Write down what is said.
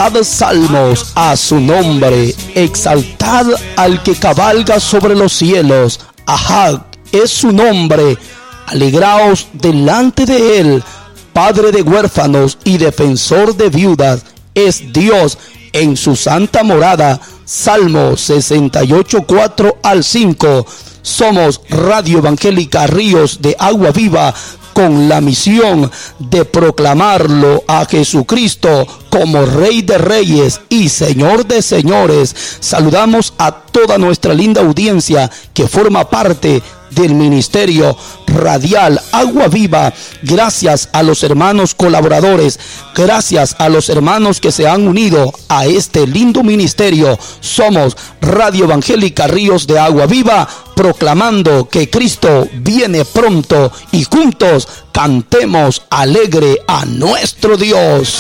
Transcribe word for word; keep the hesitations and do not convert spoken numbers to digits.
Cantad salmos a su nombre, exaltad al que cabalga sobre los cielos. Ajá es su nombre, alegraos delante de él. Padre de huérfanos y defensor de viudas, es Dios en su santa morada. Salmo sesenta y ocho, cuatro al cinco. Somos Radio Evangélica Ríos de Agua Viva, con la misión de proclamarlo a Jesucristo como Rey de Reyes y Señor de Señores. Saludamos a toda nuestra linda audiencia que forma parte del Ministerio Radial Agua Viva. Gracias a los hermanos colaboradores, gracias a los hermanos que se han unido a este lindo ministerio. Somos Radio Evangélica Ríos de Agua Viva, proclamando que Cristo viene pronto, y juntos cantemos alegre a nuestro Dios.